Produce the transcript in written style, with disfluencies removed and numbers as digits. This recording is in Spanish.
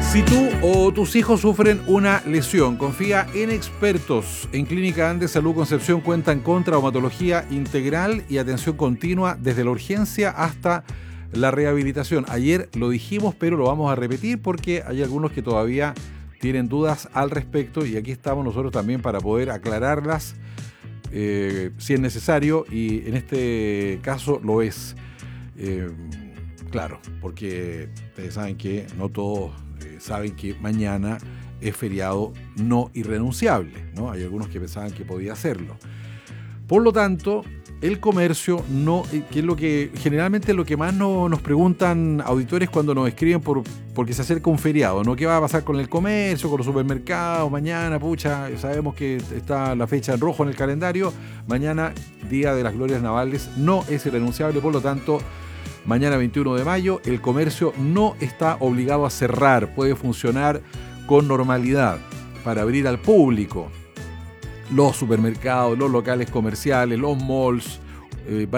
Si tú o tus hijos sufren una lesión, confía en expertos. En Clínica Andes Salud Concepción cuentan con traumatología integral y atención continua desde la urgencia hasta la rehabilitación. Ayer lo dijimos, pero lo vamos a repetir porque hay algunos que todavía tienen dudas al respecto y aquí estamos nosotros también para poder aclararlas si es necesario, y en este caso lo es. Claro, porque ustedes saben que no todos saben que mañana es feriado no irrenunciable, ¿no? Hay algunos que pensaban que podía hacerlo. Por lo tanto, el comercio no, que es lo que generalmente lo que más nos preguntan auditores cuando nos escriben porque se acerca un feriado, ¿no? ¿Qué va a pasar con el comercio, con los supermercados? Mañana, pucha, sabemos que está la fecha en rojo en el calendario. Mañana, Día de las Glorias Navales, no es irrenunciable, por lo tanto, mañana 21 de mayo, el comercio no está obligado a cerrar, puede funcionar con normalidad para abrir al público. Los supermercados, los locales comerciales, los malls